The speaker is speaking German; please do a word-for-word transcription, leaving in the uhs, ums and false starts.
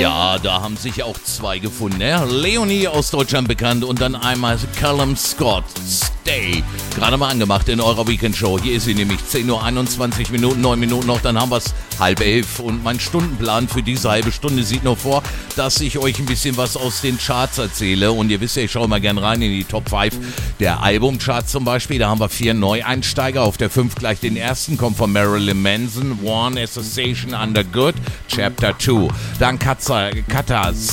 Ja, da haben sich auch zwei gefunden. Ne? Leonie aus Deutschland bekannt und dann einmal Callum Scott. Stay. Gerade mal angemacht in eurer Weekend-Show. Hier ist sie nämlich zehn Uhr einundzwanzig Minuten, neun Minuten noch, dann haben wir es halb elf. Und mein Stundenplan für diese halbe Stunde sieht noch vor, dass ich euch ein bisschen was aus den Charts erzähle. Und ihr wisst ja, ich schaue mal gern rein in die Top fünf der Albumcharts zum Beispiel. Da haben wir vier Neueinsteiger. Auf der fünf gleich den ersten, kommt von Marilyn Manson. One Association Under Good, Chapter zwei. Dann Katas.